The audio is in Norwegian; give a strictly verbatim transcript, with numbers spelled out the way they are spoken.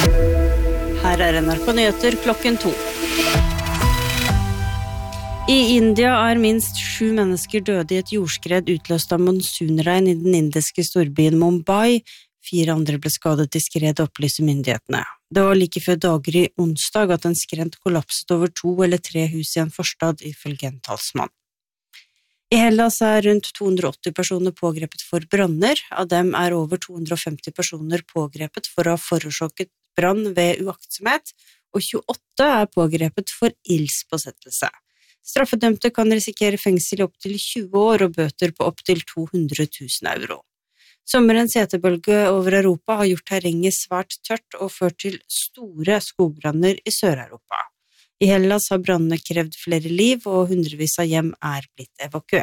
Her er N R K Nyheter klokken to. I India er minst sju mennesker døde i et jordskred utløst av monsunregn i den indiske storbyen Mumbai. Fire andre ble skadet i skred, opplyser myndighetene. Det var like før dager i onsdag at en skrent kollapset over to eller tre hus i en forstad, ifølge en talsmann. I Hellas er rundt to hundre og åtti personer pågrepet for branner. Av dem er over to hundre og femti personer pågrepet for å ha forårsaket brann ved uaktsomhet, og tjueåtte er pågrepet for ildspåsettelse. Straffedømte kan risikere fengsel i opp til tjue år og bøter på opp til to hundre tusen euro. Sommerens hetebølge over Europa har gjort terrenget svært tørt og ført til store skogbranner i Sør-Europa. I Hellas har brannene krevd flere liv, og hundrevis av hjem er blitt evakuert.